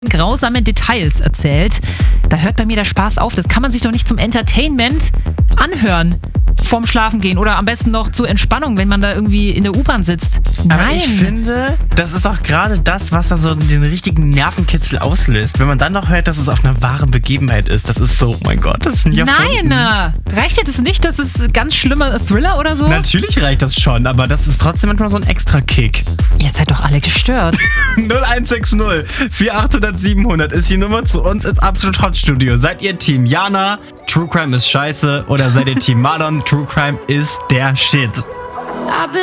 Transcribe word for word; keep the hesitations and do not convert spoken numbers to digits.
grausame Details erzählt. Da hört bei mir der Spaß auf. Das kann man sich doch nicht zum Entertainment anhören. Vorm Schlafengehen oder am besten noch zur Entspannung, wenn man da irgendwie in der U-Bahn sitzt. Nein. Aber ich finde, das ist doch gerade das, was da so den richtigen Nervenkitzel auslöst. Wenn man dann noch hört, dass es auf einer wahren Begebenheit ist. Das ist so, oh mein Gott, das ist nicht erfunden. Nein, reicht dir das nicht? Das ist ein ganz schlimmer Thriller oder so? Natürlich reicht das schon, aber das ist trotzdem manchmal so ein extra Kick. Ihr seid doch alle gestört. null eins sechs null vier acht null null sieben hundert ist die Nummer zu uns ins Absolut Hot Studio. Seid ihr Team Jana, True Crime ist scheiße, oder seid ihr Team Marlon, True Crime ist der Shit?